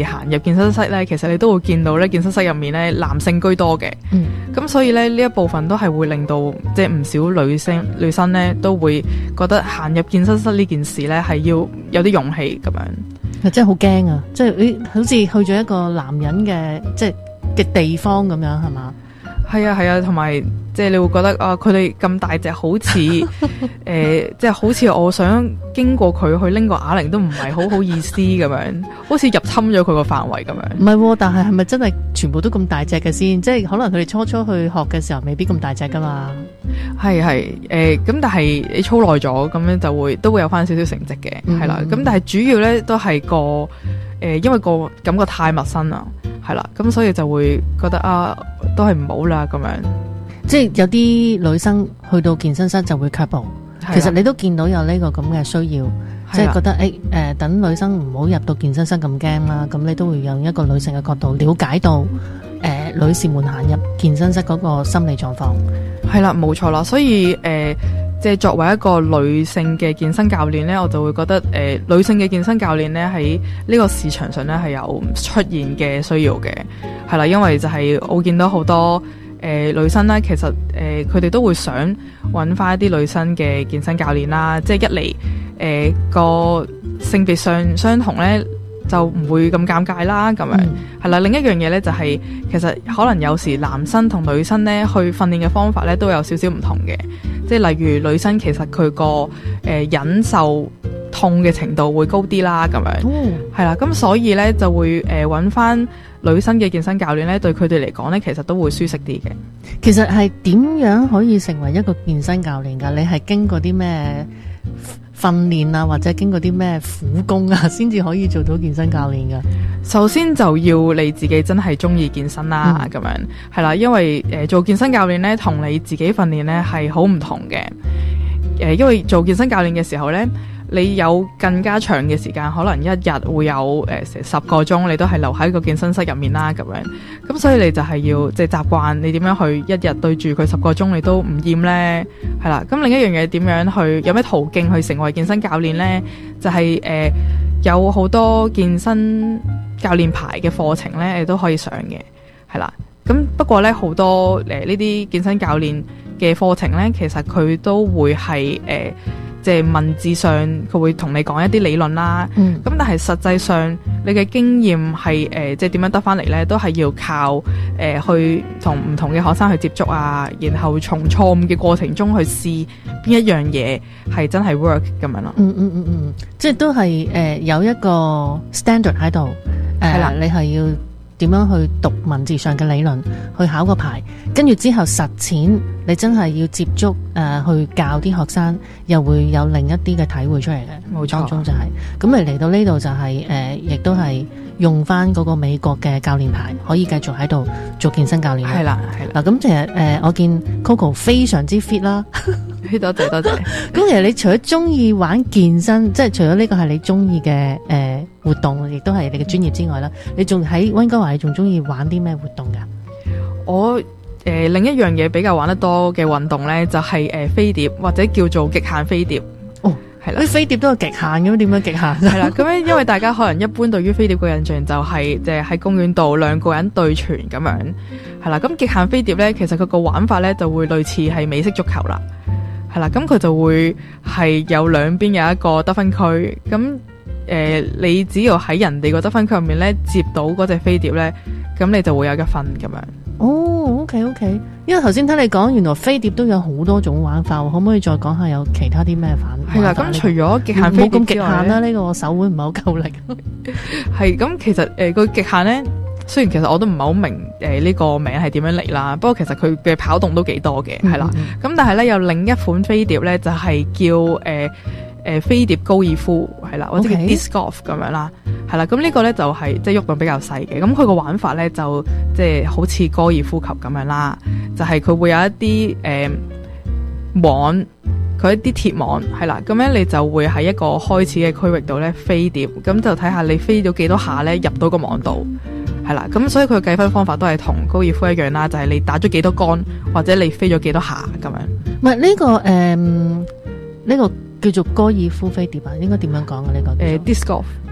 行入健身室咧，其實你都會見到咧，健身室入面咧男性居多嘅。咁所以咧呢一部分都係會令到即係唔少女生咧都會覺得行入健身室呢件事咧係要有啲勇氣咁樣。 真係好驚啊！即係好似去咗一個男人嘅即係嘅地方咁樣係嘛？係啊，同埋即係你會覺得啊，佢哋咁大隻，好似即係好似我想經過佢去拎個啞鈴都唔係好意思咁樣，好似入侵咗佢個範圍咁樣。 唔係，但係咪真係全部都咁大隻嘅先？即係可能佢哋初去學嘅時候未必咁大隻噶嘛。 係咁但係你操耐咗咁樣都會有翻少少成績嘅，係啦。咁但係主要咧都係因為個感覺太陌生啦，係啦，咁所以就會覺得啊，都係唔好啦咁樣。 即係有啲女生去到健身室就會卻步。其實你都見到有呢個咁嘅需要，即係覺得等女生唔好入到健身室咁驚啦。咁你都會用一個女性嘅角度了解到女士們行入健身室嗰個心理狀況。 係啦，冇錯啦。所以即係作為一個女性嘅健身教練呢，我就會覺得女性嘅健身教練呢喺呢個市場上呢係有出現嘅需要嘅，係啦，因為就係我見到好多女生呢，其實佢哋都會想揾翻一啲女生嘅健身教練啦，即係一嚟個性別上相同呢，就唔會咁尷尬啦，咁樣係啦。另一樣嘢呢，就係其實可能有時男生同女生呢去訓練嘅方法呢都有少少唔同嘅。即係例如女生其實佢個忍受痛嘅程度會高啲啦，咁樣係啦，咁所以咧就會揾翻女生嘅健身教練咧，對佢哋嚟講咧，其實都會舒適啲嘅。 其實係點樣可以成為一個健身教練㗎？你係經過啲咩訓練啊，或者經過啲咩苦功啊，先至可以做到健身教練㗎？ 首先就要你自己真係中意健身啦，咁樣係啦，因為做健身教練咧，同你自己訓練咧係好唔同嘅。因為做健身教練嘅時候咧，你有更加長嘅時間，可能一日會有成10個鐘，你都係留喺個健身室入面啦，咁樣。咁所以你就係要即係習慣你點樣去一日對住佢10個鐘，你都唔厭咧，係啦。咁另一樣嘢點樣去有咩途徑去成為健身教練咧？就係有好多健身教練牌嘅課程咧，你都可以上嘅，係啦。咁不過咧，好多呢啲健身教練嘅課程咧，其實佢都會係即係文字上佢會同你講一啲理論啦。咁但係實際上你嘅經驗係即係點樣得翻嚟咧，都係要靠去同唔同嘅學生去接觸啊，然後從錯誤嘅過程中去試邊一樣嘢係真係 work 咁樣咯。 即係都係有一個 standard 喺度。係啦，你係要點樣去讀文字上嘅理論，去考個牌，跟住之後實踐，你真係要接觸去教啲學生，又會有另一啲嘅體會出嚟嘅。冇錯，當中就係咁嚟到呢度就係亦都係用翻嗰個美國嘅教練牌，可以繼續喺度做健身教練。係啦，係啦。嗱，咁其實我見 Coco 非常之 fit 啦。多謝多謝。咁其實你除咗中意玩健身，即係除咗呢個係你中意嘅活動，亦都係你嘅專業之外啦，你仲喺溫哥華，你仲中意玩啲咩活動噶？我另一樣嘢比較玩得多嘅運動咧，就係飛碟或者叫做極限飛碟。哦，係啦，啲飛碟都有極限嘅，點樣極限？係啦，咁樣因為大家可能一般對於飛碟嘅印象就係即係喺公園度兩個人對拳咁樣，係啦。咁極限飛碟咧，其實佢個玩法咧就會類似係美式足球啦。係啦，咁佢就會係有兩邊有一個得分區，咁你只要喺人哋個得分區入面咧接到嗰隻飛碟咧，咁你就會有一分咁樣。哦 ，OK， 因為頭先聽你講，原來飛碟都有好多種玩法，可唔可以再講下有其他啲咩玩法？係啦，咁除咗極限飛碟之外，冇咁極限啦，呢個我手腕唔係好夠力。係，咁其實個極限咧。雖然其實我都唔係好明呢個名係點樣嚟啦，不過其實佢嘅跑動都幾多嘅，係啦。咁但係咧有另一款飛碟咧就係叫飛碟高爾夫，係啦，或者叫 disc golf 咁樣啦，係啦。咁呢個咧就係即係喐動比較細嘅，咁佢個玩法咧就即係好似高爾夫球咁樣啦，就係佢會有一啲網。佢一啲鐵網係啦，咁樣你就會喺一個開始嘅區域度咧飛碟，咁就睇下你飛咗幾多下咧入到個網度，係啦，咁所以佢嘅計分方法都係同高爾夫一樣啦，就係你打咗幾多桿或者你飛咗幾多下咁樣。唔係呢個叫做高爾夫飛碟啊，應該點樣講啊？呢個disc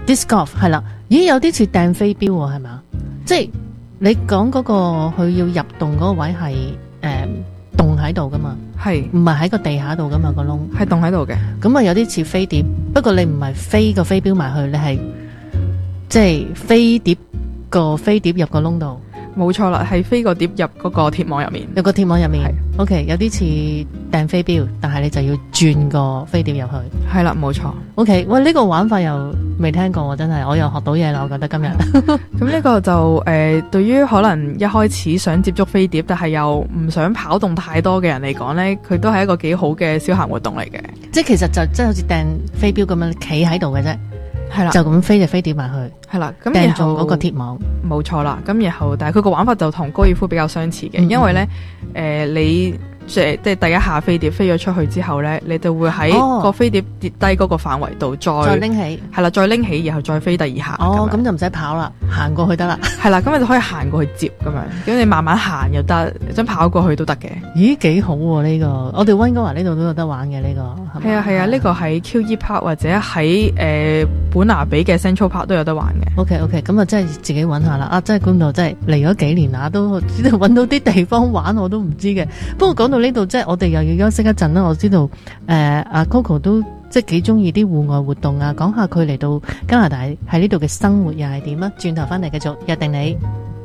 disc golf 係啦，咦有啲似掟飛鏢喎，係咪啊？即係你講嗰個佢要入洞嗰個位係洞喺度噶嘛？ 係唔係喺個地下度噶嘛？個窿係洞喺度嘅。 咁啊有啲似飛碟，不過你唔係飛個飛鏢埋去，你係即係飛碟個飛碟入個窿度。 冇錯啦，係飛個碟入嗰個鐵網入面， 有個鐵網入面。OK， 有啲似掟飛鏢，但係你就要轉個飛碟入去。 係啦，冇錯。 OK， 喂，呢個玩法又未聽過喎，真係我又學到嘢啦，我覺得今日。 咁呢個就對於可能一開始想接觸飛碟，但係又唔想跑動太多嘅人嚟講呢，佢都係一個幾好嘅消閒活動嚟嘅。 即係其實就真係好似掟飛鏢咁樣企喺度嘅啫。係啦，就咁飛隻飛碟埋去，係啦，咁然後嗰個鐵網，冇錯啦。咁然後，但係佢個玩法就同高爾夫比較相似嘅，因為咧，你即係第一下飛碟飛咗出去之後咧，你就會喺個飛碟跌低嗰個範圍度再拎起，係啦，再拎起，然後再飛第二下。咁就唔使跑啦，行過去得啦。係啦，咁你就可以行過去接咁樣，咁你慢慢行又得，想跑過去都得嘅。咦，幾好喎呢個！我哋溫哥華呢度都有得玩嘅呢個。係啊係啊，呢個喺 QE Park 或者喺本拿比嘅 Central Park 都有得玩嘅。OK， 咁啊真係自己揾下啦。啊，真係估唔到，真係嚟咗幾年啦，都知道揾到啲地方玩，我都唔知嘅。不過講到呢度，即係我哋又要休息一陣啦。我知道阿 Coco 都即係幾中意啲戶外活動啊，講下佢嚟到加拿大喺呢度嘅生活又係點啊？轉頭翻嚟繼續約定你。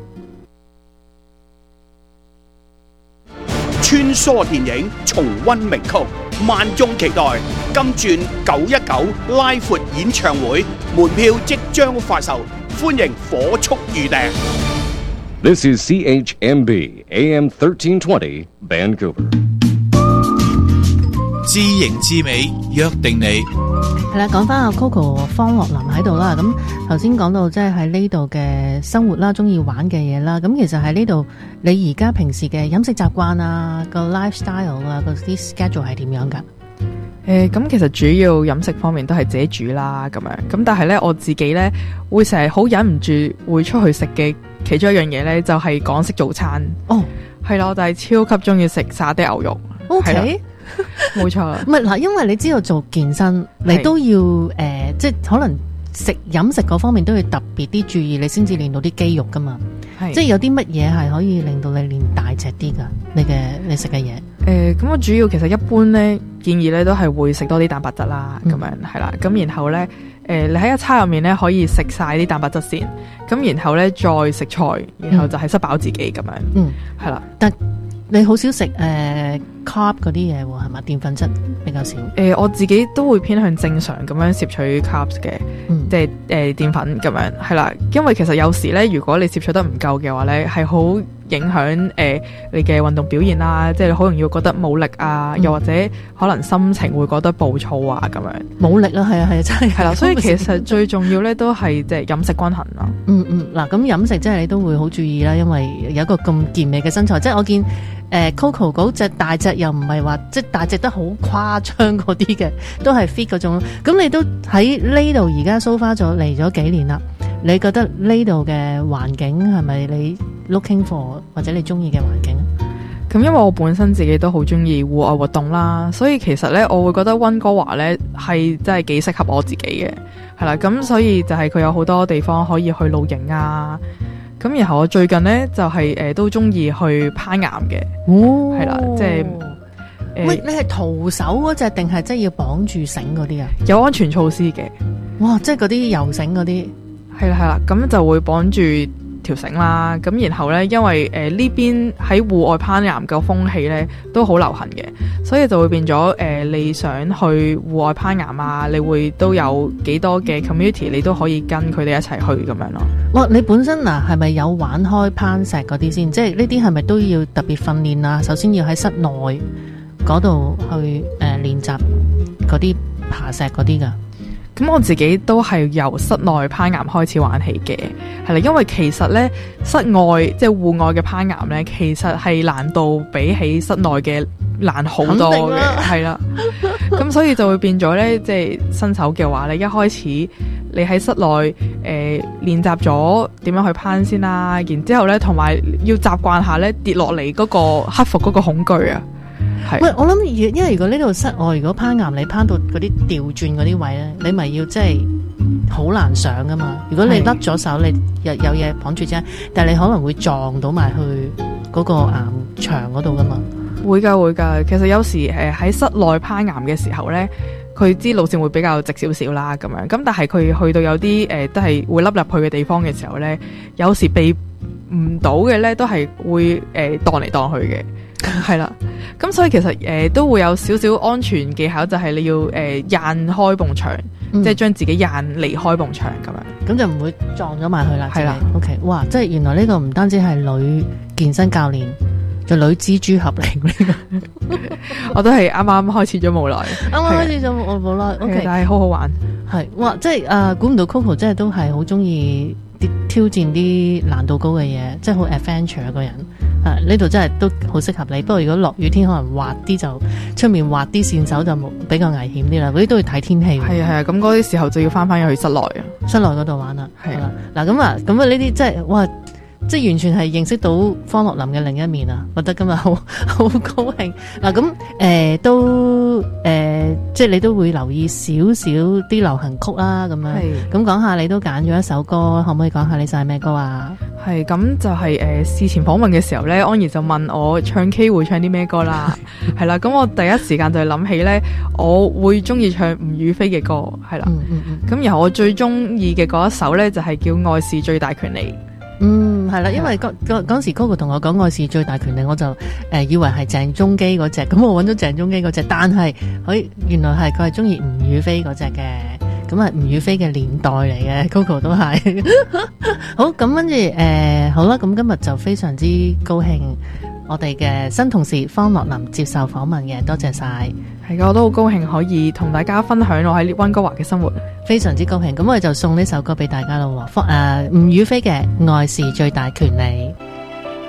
穿梭電影，重溫名曲，萬眾期待金鑽919拉闊演唱會，門票即將發售，歡迎火速預訂。 This is CHMB AM 1320 Vancouver。 知形知美，約定你。 係啦，講翻阿 Coco 方樂林喺度啦。咁頭先講到即係喺呢度嘅生活啦，中意玩嘅嘢啦。咁其實喺呢度，你而家平時嘅飲食習慣啊，個 lifestyle 啊，嗰啲 schedule 係點樣噶？ 咁其實主要飲食方面都係自己煮啦，咁樣。咁但係咧，我自己咧會成日好忍唔住會出去食嘅其中一樣嘢咧，就係港式早餐。哦，係啦，我就係超級中意食沙爹牛肉。OK。冇錯，唔係嗱，因為你知道做健身，你都要即係可能飲食嗰方面都要特別啲注意，你先至練到啲肌肉噶嘛。即係有啲乜嘢係可以令到你練大隻啲噶？你食嘅嘢？咁我主要其實一般咧建議咧都係會食多啲蛋白質啦，咁樣係啦。咁然後咧你喺一餐入面咧可以食晒啲蛋白質先，咁然後咧再食菜，然後就係塞飽自己咁樣。係啦，但你好少食carb 嗰啲嘢喎，係嘛？澱粉質比較少。我自己都會偏向正常咁樣攝取 carbs 嘅，即係澱粉咁樣係啦。因為其實有時咧，如果你攝取得唔夠嘅話咧，係好影響你嘅運動表現啦，即係你好容易會覺得冇力啊，又或者可能心情會覺得暴躁啊咁樣。冇力啊，係啊，真係係啦。所以其實最重要咧都係即係飲食均衡啦。嗱咁飲食即係你都會好注意啦，因為有一個咁健美嘅身材，即係我見Coco 嗰隻大隻又唔係話即係大隻得好誇張嗰啲嘅，都係 fit 嗰種。咁你都喺呢度而家 so far 咗嚟咗幾年啦？你覺得呢度嘅環境係咪你 looking for 或者你中意嘅環境？咁因為我本身自己都好中意戶外活動啦，所以其實咧我會覺得溫哥華咧係真係幾適合我自己嘅，係啦。咁所以就係佢有好多地方可以去露營啊。咁然後我最近咧就係都中意去攀岩嘅，係啦，即係喂，你係徒手嗰隻定係即係要綁住繩嗰啲啊？有安全措施嘅，哇！即係嗰啲游繩嗰啲，係啦，咁就會綁住條繩啦。咁然後咧，因為呢邊喺戶外攀岩嘅風氣咧都好流行嘅，所以就會變咗你想去戶外攀岩啊，你會都有幾多嘅 community， 你都可以跟佢哋一齊去咁樣咯。哇！你本身嗱係咪有玩開攀石嗰啲先？即係呢啲係咪都要特別訓練啊？首先要喺室內嗰度去練習嗰啲爬石嗰啲噶。咁我自己都係由室內攀岩開始玩起嘅，係啦，因為其實咧室外即係戶外嘅攀岩咧，其實係難度比起室內嘅難好多嘅，係啦。咁所以就會變咗咧，即係新手嘅話咧，一開始你喺室內練習咗點樣去攀先啦，然之後咧同埋要習慣下咧跌落嚟嗰個克服嗰個恐懼啊。喂，我諗因為如果呢度室外如果攀岩，你攀到嗰啲吊轉嗰啲位咧，你咪要即係好難上噶嘛。如果你甩咗手，你有嘢綁住啫，但係你可能會撞到埋去嗰個岩牆嗰度噶嘛。 會㗎。其實有時喺室內攀岩嘅時候咧，佢啲路線會比較直少少啦，咁樣。咁但係佢去到有啲都係會凹入去嘅地方嘅時候咧，有時避唔到嘅咧，都係會盪嚟盪去嘅。係啦，咁所以其實都會有少少安全技巧，就係你要掗開埲牆，即係將自己掗離開埲牆咁樣， 咁就唔會撞咗埋去啦。 係啦 ，OK， 哇！即係原來呢個唔單止係女健身教練，就女蜘蛛俠嚟呢個。 我都係啱啱開始咗冇耐， 啱啱開始咗冇耐，OK， 但係好好玩。 係哇！即係估唔到 Coco 真係都係好中意挑戰啲難度高嘅嘢，即係好 adventure 一個人。呢度真係都好適合你。不過如果落雨天可能滑啲，就出面滑啲線手就比較危險啲啦。嗰啲都要睇天氣。 係啊，咁嗰啲時候就要翻去室內啊， 室內嗰度玩啦。 係啦， 嗱咁呢啲即係哇！即係完全係認識到方樂林嘅另一面啊！覺得今日好高興嗱，咁都即係你都會留意少少啲流行曲啦，咁樣咁講下你都揀咗一首歌，可唔可以講下你晒咩歌啊？ 係咁就係事前訪問嘅時候咧，安怡就問我唱 K 會唱啲咩歌啦，係啦，咁我第一時間就係諗起咧，我會中意唱吳雨霏嘅歌，係啦，咁然後我最中意嘅嗰一首咧就係叫《愛是最大權利》。 係啦，因為嗰時 Coco 同我講愛是最大權利，我就以為係鄭中基嗰隻，咁我揾咗鄭中基嗰隻，但係原來係佢係中意吳雨霏嗰隻嘅，咁係吳雨霏嘅年代嚟嘅，Coco 都係。好，咁跟住好啦，咁今日就非常之高興，我哋嘅新同事方樂林接受訪問嘅，多謝晒。 係噶，我都好高興可以同大家分享我喺溫哥華嘅生活， 非常之高興。咁我哋就送呢首歌俾大家咯，吳雨霏嘅《愛是最大權利》。